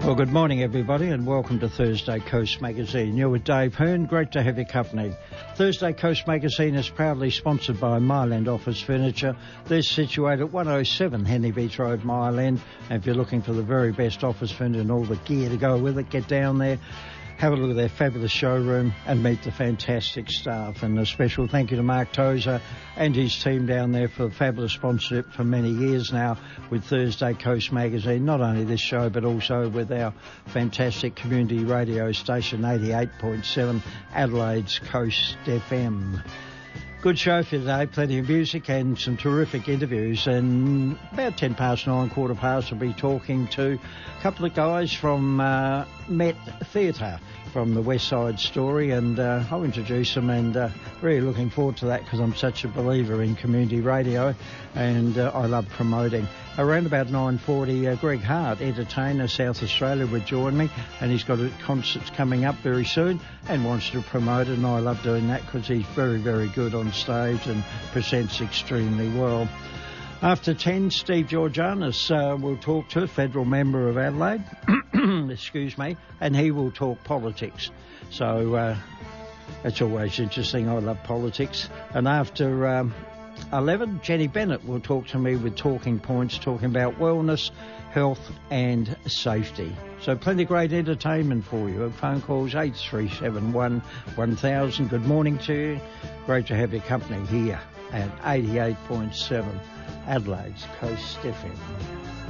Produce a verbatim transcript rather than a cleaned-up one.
Well, good morning, everybody, and welcome to Thursday Coast Magazine. You're with Dave Hearn. Great to have your company. Thursday Coast Magazine is proudly sponsored by Myland Office Furniture. They're situated at one oh seven Henley Beach Road, Myland. And if you're looking for the very best office furniture and all the gear to go with it, get down there. Have a look at their fabulous showroom and meet the fantastic staff. And a special thank you to Mark Tozer and his team down there for fabulous sponsorship for many years now with Thursday Coast Magazine. Not only this show, but also with our fantastic community radio station, eighty-eight point seven Adelaide's Coast F M. Good show for today, plenty of music and some terrific interviews. And about ten past nine, quarter past, we'll be talking to a couple of guys from uh, Met Theatre from the West Side Story, and uh, I'll introduce them, and uh, really looking forward to that because I'm such a believer in community radio and uh, I love promoting. Around about nine forty, uh, Greg Hart, entertainer, South Australia, would join me, and he's got a concerts coming up very soon and wants to promote it, and I love doing that because he's very, very good on stage and presents extremely well. After ten, Steve Georgianis uh, will talk to a federal member of Adelaide, excuse me, and he will talk politics. So uh, it's always interesting. I love politics. And after um, eleven, Jenny Bennett will talk to me with talking points, talking about wellness, health and safety. So plenty of great entertainment for you. Phone calls eight three seven one one thousand. Good morning to you. Great to have your company here at eighty-eight point seven Adelaide's Coast F M.